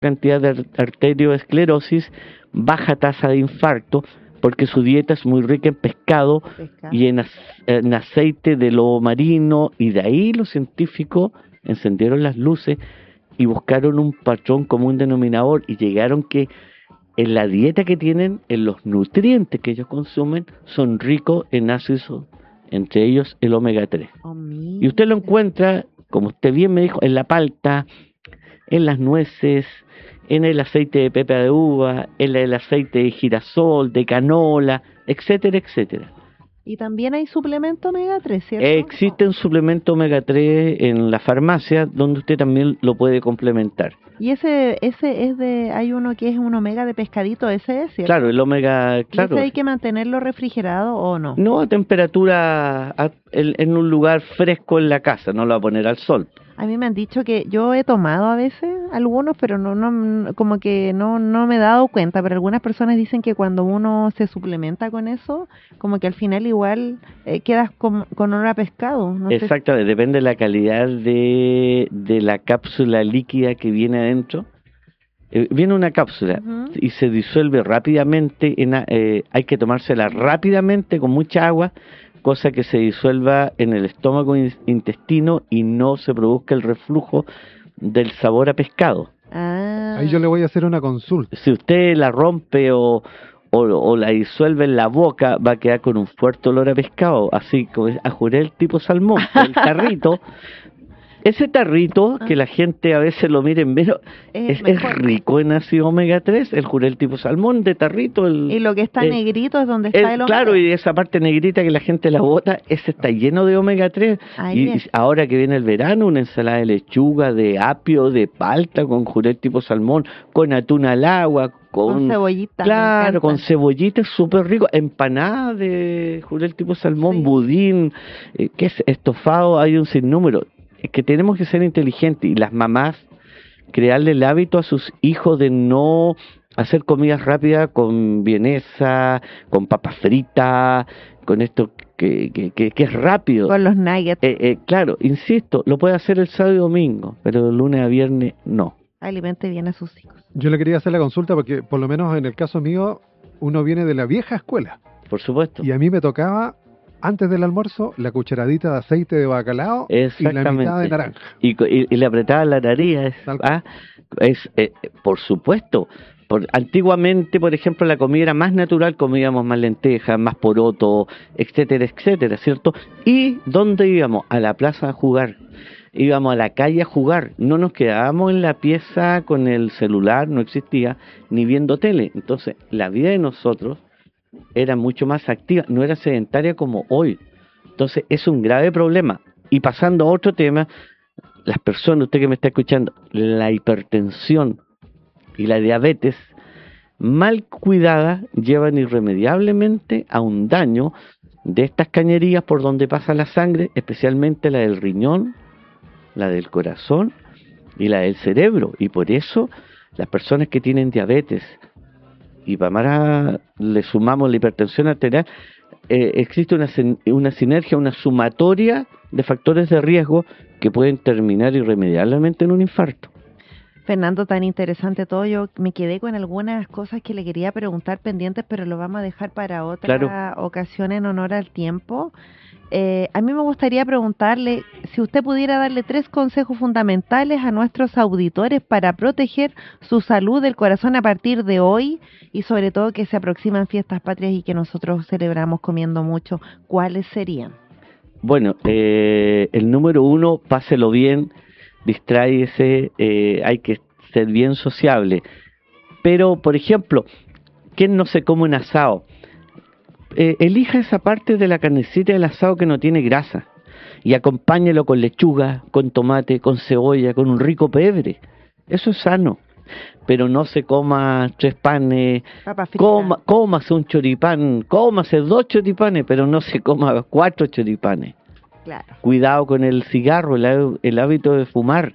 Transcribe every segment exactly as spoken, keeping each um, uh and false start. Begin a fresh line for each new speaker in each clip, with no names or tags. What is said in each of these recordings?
cantidad de ar- arteriosclerosis, baja tasa de infarto, porque su dieta es muy rica en pescado
Pescado.
y en, ac- en aceite de lobo marino, y de ahí los científicos encendieron las luces y buscaron un patrón común denominador y llegaron que en la dieta que tienen, en los nutrientes que ellos consumen, son ricos en ácidos, entre ellos el omega tres.
Oh,
Y usted lo
mira.
encuentra, como usted bien me dijo, en la palta, en las nueces, en el aceite de pepa de uva, en el aceite de girasol, de canola, etcétera, etcétera.
Y también hay suplemento omega tres, ¿cierto?
Existe un suplemento omega tres en la farmacia donde usted también lo puede complementar.
Y ese ese es de, hay uno que es un omega de pescadito, ese es, ¿cierto?
Claro, el omega,
¿Y
claro.
ese hay que mantenerlo refrigerado o no?
No a temperatura, a- en, en un lugar fresco en la casa, no lo va a poner al sol.
A mí me han dicho que yo he tomado a veces algunos, pero no, no, como que no, no me he dado cuenta, pero algunas personas dicen que cuando uno se suplementa con eso, como que al final igual eh, quedas con, con olor a pescado. No sé si-
Exactamente, depende de la calidad de, de la cápsula líquida que viene adentro. Eh, viene una cápsula
Ujú.
y se disuelve rápidamente, en, a- eh, hay que tomársela rápidamente con mucha agua, cosa que se disuelva en el estómago in- intestino y no se produzca el reflujo del sabor a pescado.
Ah,
Ahí yo le voy a hacer una consulta.
Si usted la rompe o, o, o la disuelve en la boca, va a quedar con un fuerte olor a pescado, así como es a jurel tipo salmón. El tarrito, ese tarrito que la gente a veces lo mira en menos,
es
es, es
mejor.
rico en ácido omega tres, el jurel tipo salmón de tarrito. El,
Y lo que está
eh,
negrito es donde
el-
está el omega.
claro, y esa parte negrita que la gente la bota, ese está lleno de omega tres.
Ahí
Y,
es.
y ahora que viene el verano, una ensalada de lechuga, de apio, de palta, con jurel tipo salmón, con atún al agua, con,
Con cebollita, me
claro,
encanta.
con cebollita, es súper rico, empanada de jurel tipo salmón,
Sí.
budín, eh, que es estofado, hay un sinnúmero. Es que tenemos que ser inteligentes, y las mamás crearle el hábito a sus hijos de no hacer comidas rápidas con vienesa, con papas fritas, con esto que, que, que, que es rápido.
Con los nuggets.
Eh, eh, claro, insisto, lo puede hacer el sábado y domingo, pero el lunes a viernes no.
Alimente bien a sus hijos.
Yo le quería hacer la consulta porque, por lo menos en el caso mío, uno viene de la vieja escuela.
Por supuesto.
Y a mí me tocaba, antes del almuerzo, la cucharadita de aceite de bacalao y la
Exactamente.
mitad de naranja.
Y, co- y, y le apretaba la nariz. Es,
Tal cual.
ah, es eh, por supuesto. Por, antiguamente, por ejemplo, la comida era más natural, comíamos más lentejas, más poroto, etcétera, etcétera, ¿cierto? ¿Y dónde íbamos? A la plaza a jugar. Íbamos a la calle a jugar. No nos quedábamos en la pieza con el celular, no existía, ni viendo tele. Entonces, la vida de nosotros era mucho más activa, no era sedentaria como hoy. Entonces, es un grave problema. Y pasando a otro tema, las personas, usted que me está escuchando, la hipertensión y la diabetes mal cuidadas llevan irremediablemente a un daño de estas cañerías por donde pasa la sangre, especialmente la del riñón, la del corazón y la del cerebro. Y por eso las personas que tienen diabetes y para le sumamos la hipertensión arterial, eh, existe una, una sinergia, una sumatoria de factores de riesgo que pueden terminar irremediablemente en un infarto.
Fernando, tan interesante todo. Yo me quedé con algunas cosas que le quería preguntar pendientes, pero lo vamos a dejar para otra
Claro.
ocasión en honor al tiempo. Eh, a mí me gustaría preguntarle si usted pudiera darle tres consejos fundamentales a nuestros auditores para proteger su salud del corazón a partir de hoy, y sobre todo que se aproximan fiestas patrias y que nosotros celebramos comiendo mucho. ¿Cuáles serían?
Bueno, eh, el número uno, páselo bien, distráyese, eh, hay que ser bien sociable. Pero, por ejemplo, ¿quién no se come un asado? Eh, elija esa parte de la carnecita del asado que no tiene grasa y acompáñelo con lechuga, con tomate, con cebolla, con un rico pebre. Eso es sano. Pero no se coma tres panes,
Papa frita.
coma, cómase un choripán, cómase dos choripanes, pero no se coma cuatro choripanes.
Claro.
Cuidado con el cigarro, el, há- el hábito de fumar.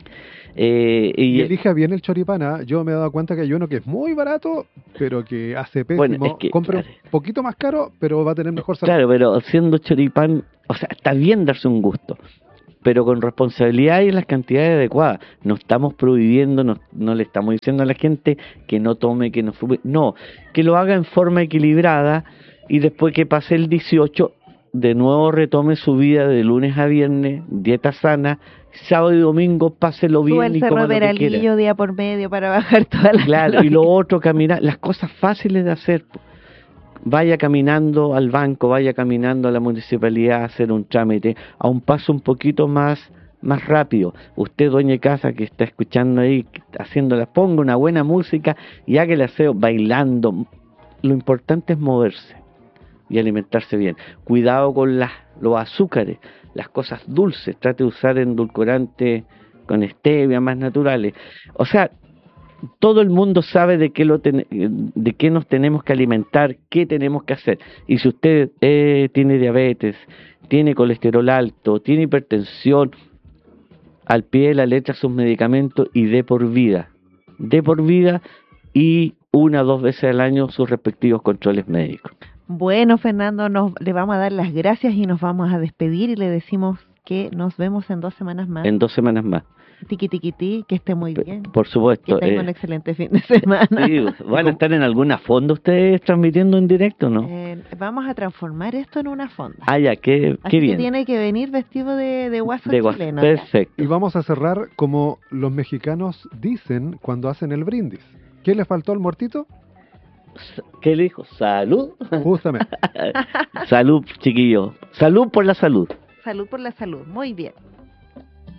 Eh, y,
Y elija bien el choripán. ¿ah? Yo me he dado cuenta que hay uno que es muy barato, pero que hace pésimo.
Bueno, es que,
Compre
claro.
un poquito más caro, pero va a tener mejor sabor.
Claro, pero siendo choripán, o sea, está bien darse un gusto, pero con responsabilidad y en las cantidades adecuadas. No estamos prohibiendo, no, no le estamos diciendo a la gente que no tome, que no fume, no, que lo haga en forma equilibrada y después que pase el dieciocho, de nuevo retome su vida de lunes a viernes, dieta sana, sábado y domingo páselo bien.
Suba el
y
cerro
coma
de
lo que quiera.
Peralillo día por medio para bajar todas las
Claro, y lo otro, caminar, las cosas fáciles de hacer. Vaya caminando al banco, vaya caminando a la municipalidad a hacer un trámite, a un paso un poquito más, más rápido. Usted, dueña de casa, que está escuchando ahí, haciéndola, ponga una buena música y haga el aseo bailando. Lo importante es moverse y alimentarse bien. Cuidado con las, los azúcares, las cosas dulces, trate de usar endulcorantes con stevia, más naturales. O sea, todo el mundo sabe de qué, lo ten, de qué nos tenemos que alimentar, qué tenemos que hacer. Y si usted eh, tiene diabetes, tiene colesterol alto, tiene hipertensión, al pie de la letra sus medicamentos y de por vida. De por vida y una o dos veces al año sus respectivos controles médicos.
Bueno, Fernando, nos, le vamos a dar las gracias y nos vamos a despedir y le decimos que nos vemos en dos semanas más.
En dos semanas más.
Tiqui, tiqui, ti, que esté muy bien.
Por supuesto.
Que tenga
eh,
un excelente fin de semana.
Sí, ¿van a estar en alguna fonda ustedes transmitiendo en directo, no?
Eh, vamos a transformar esto en una fonda.
Ah, ya, qué,
Así
qué
que
bien.
tiene que venir vestido de, de guaso
De guas-
chileno.
Perfecto.
Y vamos a cerrar como los mexicanos dicen cuando hacen el brindis. ¿Qué le faltó al muertito?
¿Qué le dijo? Salud.
Justamente.
Salud, chiquillo. Salud por la salud.
Salud por la salud. Muy bien.